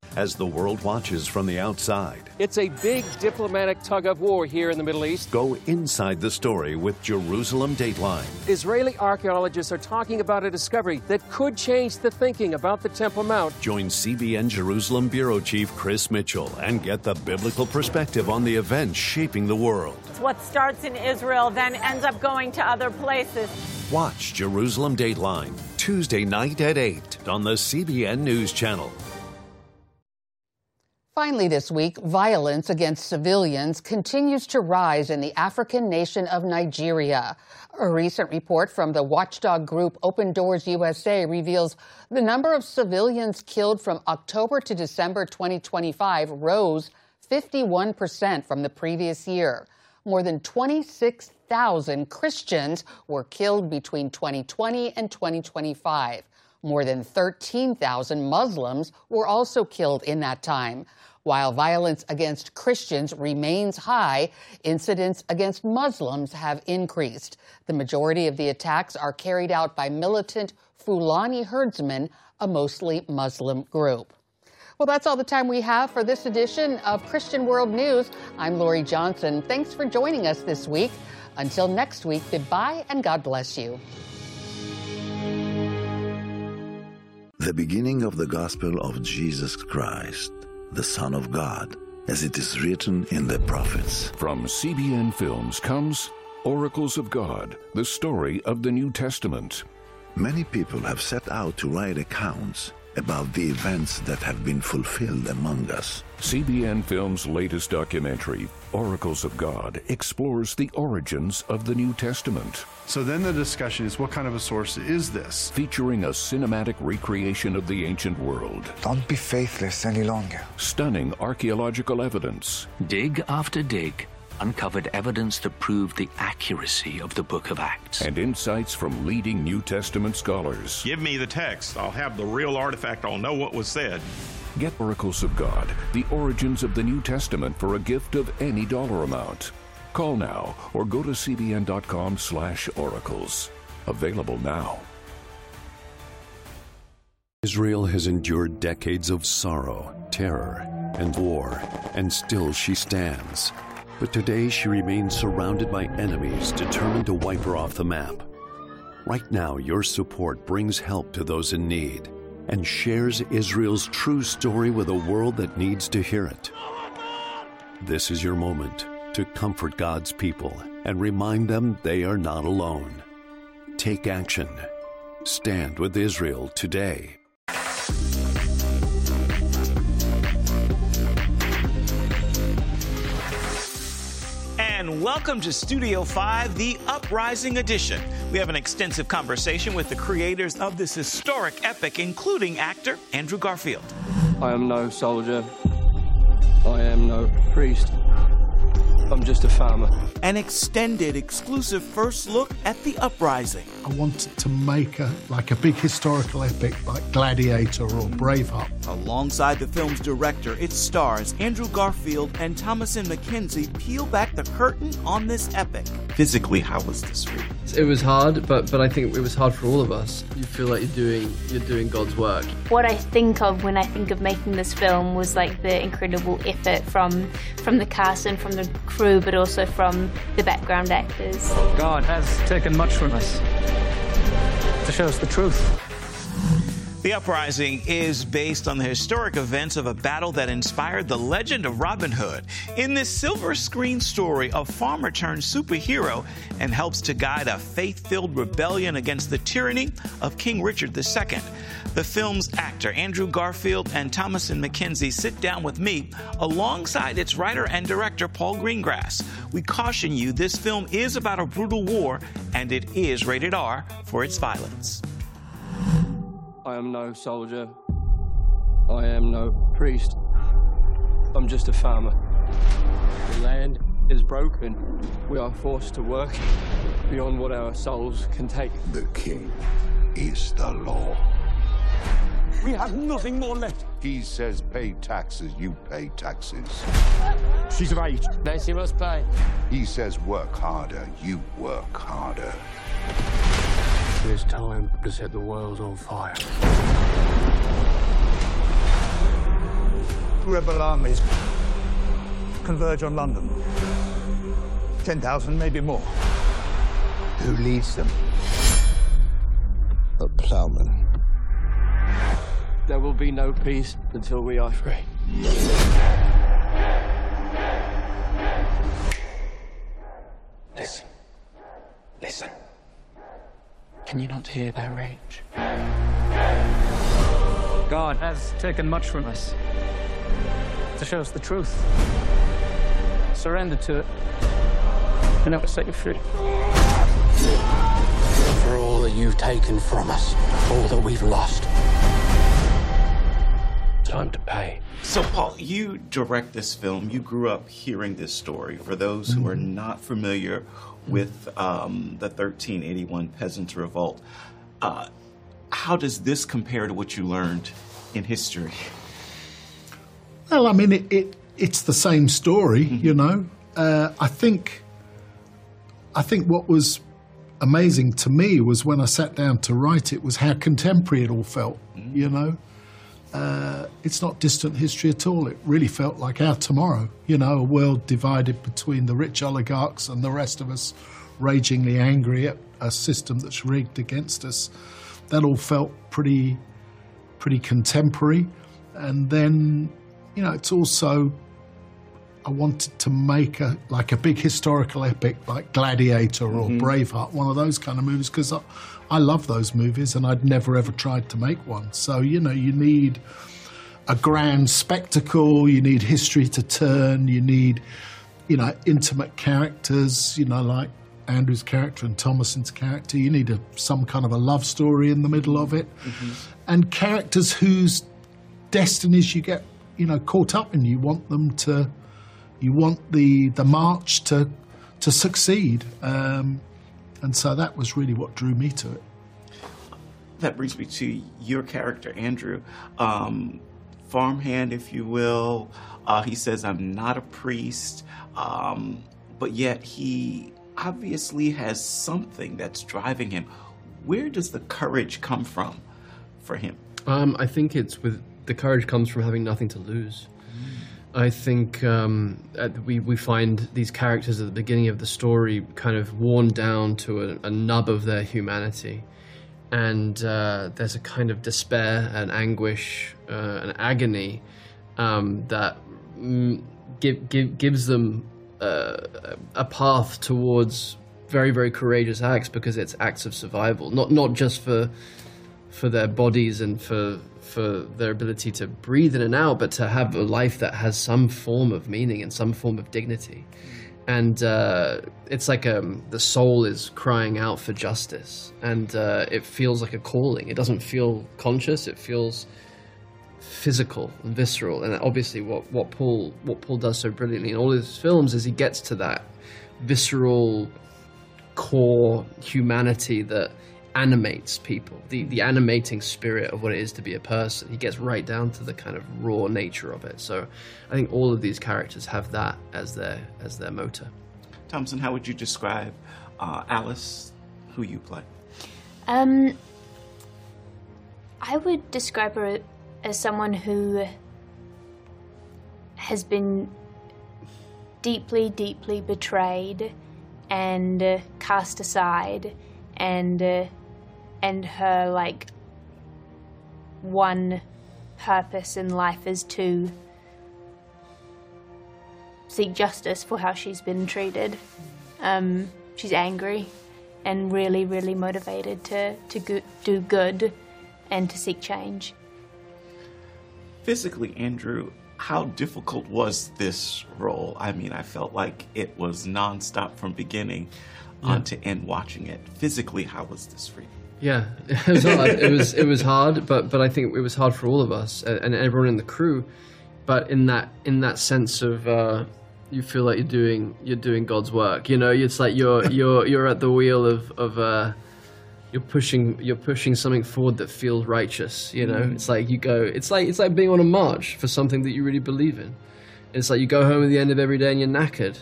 as the world watches from the outside. It's a big diplomatic tug-of-war here in the Middle East. Go inside the story with Jerusalem Dateline. Israeli archaeologists are talking about a discovery that could change the thinking about the Temple Mount. Join CBN Jerusalem Bureau Chief Chris Mitchell and get the biblical perspective on the events shaping the world. What starts in Israel then ends up going to other places. Watch Jerusalem Dateline Tuesday night at 8 on the CBN News Channel. Finally this week, violence against civilians continues to rise in the African nation of Nigeria. A recent report from the watchdog group Open Doors USA reveals the number of civilians killed from October to December 2025 rose 51% from the previous year. More than 26,000 Christians were killed between 2020 and 2025. More than 13,000 Muslims were also killed in that time. While violence against Christians remains high, incidents against Muslims have increased. The majority of the attacks are carried out by militant Fulani herdsmen, a mostly Muslim group. Well, that's all the time we have for this edition of Christian World News. I'm Lori Johnson. Thanks for joining us this week. Until next week, goodbye and God bless you. The beginning of the gospel of Jesus Christ, the Son of God, as it is written in the prophets. From CBN Films comes Oracles of God, the story of the New Testament. Many people have set out to write accounts about the events that have been fulfilled among us. CBN Films' latest documentary, Oracles of God, explores the origins of the New Testament. So then the discussion is, what kind of a source is this? Featuring a cinematic recreation of the ancient world. Don't be faithless any longer. Stunning archaeological evidence. Dig after dig uncovered evidence that proved the accuracy of the Book of Acts. And insights from leading New Testament scholars. Give me the text. I'll have the real artifact. I'll know what was said. Get Oracles of God, the origins of the New Testament for a gift of any dollar amount. Call now or go to cbn.com/oracles. Available now. Israel has endured decades of sorrow, terror, and war, and still she stands. But today she remains surrounded by enemies determined to wipe her off the map. Right now, your support brings help to those in need and shares Israel's true story with a world that needs to hear it. This is your moment to comfort God's people and remind them they are not alone. Take action. Stand with Israel today. And welcome to Studio 5, the Uprising Edition. We have an extensive conversation with the creators of this historic epic, including actor Andrew Garfield. I am no soldier. I am no priest. I'm just a farmer. An extended, exclusive first look at the uprising. I wanted to make a big historical epic like Gladiator or Braveheart. Alongside the film's director, its stars Andrew Garfield and Thomasin McKenzie peel back the curtain on this epic. Physically, how was this for you? It was hard, but I think it was hard for all of us. You feel like you're doing God's work. What I think of when I think of making this film was like the incredible effort from the cast and from the crew, but also from the background actors. God has taken much from us to show us the truth. The Uprising is based on the historic events of a battle that inspired the legend of Robin Hood. In this silver screen story, a farmer turns superhero and helps to guide a faith-filled rebellion against the tyranny of King Richard II. The film's actor Andrew Garfield and Thomasin McKenzie sit down with me alongside its writer and director Paul Greengrass. We caution you, this film is about a brutal war and it is rated R for its violence. I am no soldier. I am no priest. I'm just a farmer. The land is broken. We are forced to work beyond what our souls can take. The king is the law. We have nothing more left. He says pay taxes, you pay taxes. She's of age. Then she must pay. He says work harder, you work harder. It's time to set the world on fire. rebel armies converge on London. 10,000, maybe more. Who leads them? A plowman. There will be no peace until we are free. Listen. Listen. Can you not hear their rage? God has taken much from us to show us the truth. Surrender to it, and it will set you free. For all that you've taken from us, all that we've lost. Time to pay. So, Paul, you direct this film. You grew up hearing this story. For those who are not familiar with the 1381 Peasants' Revolt, how does this compare to what you learned in history? Well, I mean, it's the same story, you know. I think what was amazing to me was when I sat down to write it was how contemporary it all felt, you know. It's not distant history at all. It really felt like our tomorrow, you know, a world divided between the rich oligarchs and the rest of us ragingly angry at a system that's rigged against us. That all felt pretty contemporary. And then, you know, it's also, I wanted to make a big historical epic like Gladiator or Braveheart, one of those kind of movies, because I love those movies and I'd never ever tried to make one. So, you know, you need a grand spectacle, you need history to turn, you need, you know, intimate characters, you know, like Andrew's character and Thomason's character. You need some kind of a love story in the middle of it. And characters whose destinies you get, you know, caught up in. You want them to, you want the march to succeed. And so that was really what drew me to it. That brings me to your character, Andrew. Farmhand, if you will. He says, I'm not a priest, but yet he obviously has something that's driving him. Where does the courage come from for him? I think the courage comes from having nothing to lose. I think we find these characters at the beginning of the story kind of worn down to a nub of their humanity. And there's a kind of despair and anguish and agony that gives them a path towards very, very courageous acts, because it's acts of survival, not just for their bodies and for their ability to breathe in and out, but to have a life that has some form of meaning and some form of dignity. And it's like the soul is crying out for justice, and it feels like a calling. It doesn't feel conscious; it feels physical and visceral. And obviously, what Paul does so brilliantly in all his films is he gets to that visceral core humanity that animates people, the animating spirit of what it is to be a person. He gets right down to the kind of raw nature of it. So I think all of these characters have that as their motor. Thompson, how would you describe Alice, who you play? I would describe her as someone who has been deeply, deeply betrayed and cast aside, and her like one purpose in life is to seek justice for how she's been treated. She's angry and really, really motivated to do good and to seek change. Physically, Andrew, how difficult was this role? I mean, I felt like it was nonstop from beginning to end watching it. Physically, how was this for you? Yeah, it was hard. it was hard, but I think it was hard for all of us and everyone in the crew. But in that sense of you feel like you're doing God's work. You know, it's like you're at the wheel of you're pushing something forward that feels righteous. You know, it's like it's like being on a march for something that you really believe in. It's like you go home at the end of every day and you're knackered,